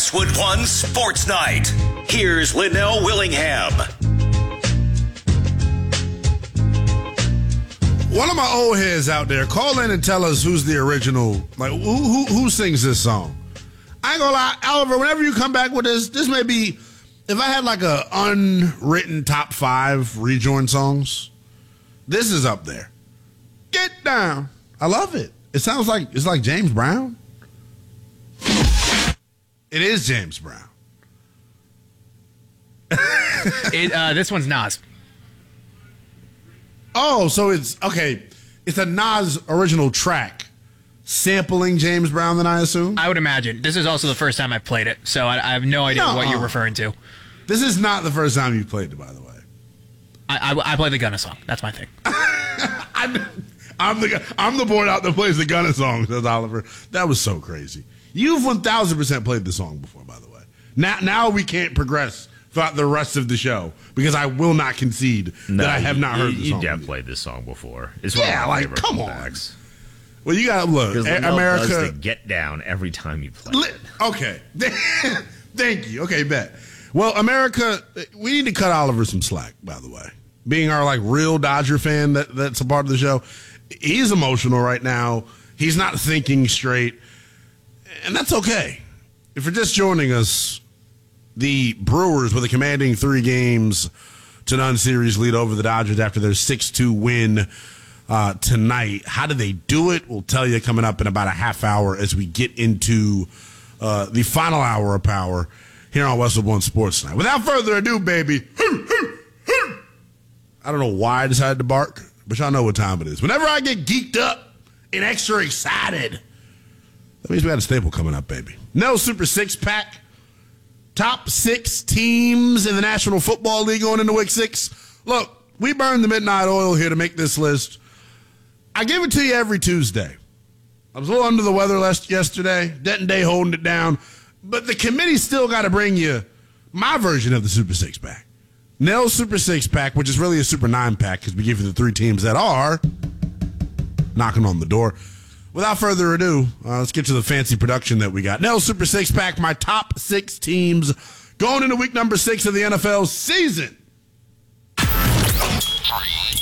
Westwood One Sports Night. Here's Linnell Willingham. One of my old heads out there, call in and tell us who's the original, like who sings this song. I ain't gonna lie, Oliver, whenever you come back with this may be, if I had like a unwritten top 5 rejoin songs, this is up there. Get down. I love it. It sounds like, it's like James Brown. It is James Brown. This one's Nas. Oh, so it's, okay, it's a Nas original track sampling James Brown, then I assume? I would imagine. This is also the first time I've played it, so I have no idea what you're referring to. This is not the first time you've played it, by the way. I play the Gunna song. That's my thing. I'm the boy out that plays the Gunna song, says Oliver. That was so crazy. You've 1,000% played the song before, by the way. Now we can't progress throughout the rest of the show because I will not concede that I have not heard the song. You have played this song before. It's come on. Well, you got to look. America does the get down every time you play it. Okay. Thank you. Okay, bet. Well, America, we need to cut Oliver some slack, by the way. Being our real Dodger fan that's a part of the show. He's emotional right now. He's not thinking straight. And that's okay. If you're just joining us, the Brewers with a commanding 3-0 series lead over the Dodgers after their 6-2 win tonight. How did they do it? We'll tell you coming up in about a half hour as we get into the final hour of power here on Westwood One Sports Night. Without further ado, baby, I don't know why I decided to bark, but y'all know what time it is. Whenever I get geeked up and extra excited, that means we got a staple coming up, baby. No Super Six Pack. Top 6 teams in the National Football League going into Week 6. Look, we burned the midnight oil here to make this list. I give it to you every Tuesday. I was a little under the weather yesterday. Denton Day holding it down. But the committee still got to bring you my version of the Super Six Pack. Nell's Super Six Pack, which is really a Super 9 Pack because we give you the 3 teams that are knocking on the door. Without further ado, let's get to the fancy production that we got. Nell's Super Six Pack, my top 6 teams going into week number 6 of the NFL season.